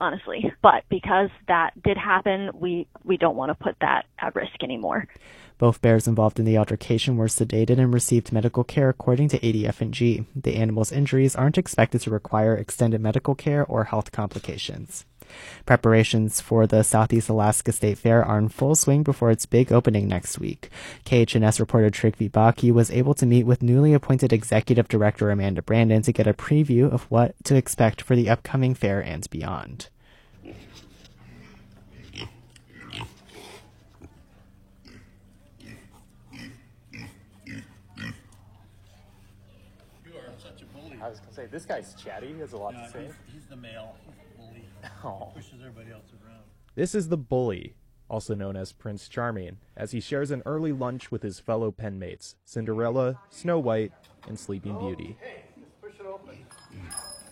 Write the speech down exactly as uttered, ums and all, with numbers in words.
honestly. But because that did happen, we, we don't want to put that at risk anymore. Both bears involved in the altercation were sedated and received medical care according to A D F and G. The animals' injuries aren't expected to require extended medical care or health complications. Preparations for the Southeast Alaska State Fair are in full swing before its big opening next week. K H N S reporter Trygve Baki was able to meet with newly appointed Executive Director Amanda Brandon to get a preview of what to expect for the upcoming fair and beyond. I was going to say, this guy's chatty. He has a lot No, to say. He's, he's the male. He's the bully. Oh. Pushes everybody else around. This is the bully, also known as Prince Charming, as he shares an early lunch with his fellow penmates, Cinderella, Snow White, and Sleeping Beauty. Hey, let's push it open.